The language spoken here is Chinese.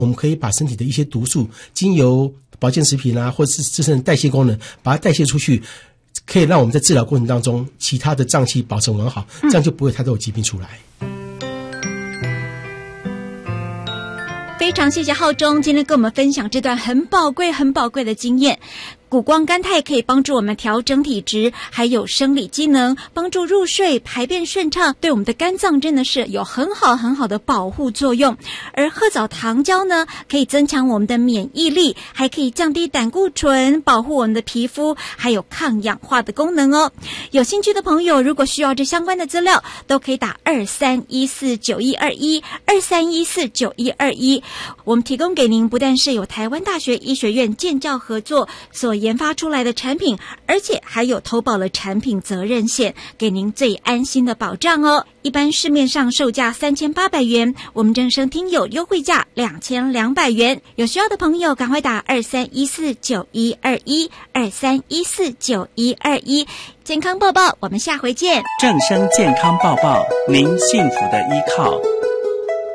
我们可以把身体的一些毒素经由保健食品或者是自身的代谢功能把它代谢出去，可以让我们在治疗过程当中其他的脏器保持完好，这样就不会太多的疾病出来。 非常谢谢浩中今天跟我们分享这段很宝贵的经验。谷胱甘肽可以帮助我们调整体质，还有生理机能，帮助入睡、排便顺畅，对我们的肝脏真的是有很好的保护作用。而褐藻糖胶呢，可以增强我们的免疫力，还可以降低胆固醇，保护我们的皮肤，还有抗氧化的功能哦。有兴趣的朋友，如果需要这相关的资料，都可以打23149121 23149121。我们提供给您不但是有台湾大学医学院建教合作所研发出来的产品，而且还有投保了产品责任险，给您最安心的保障哦。一般市面上售价3800元，我们正声听友优惠价2200元。有需要的朋友赶快打23149121 23149121。健康报报，我们下回见。 正声健康报报，您幸福的依靠。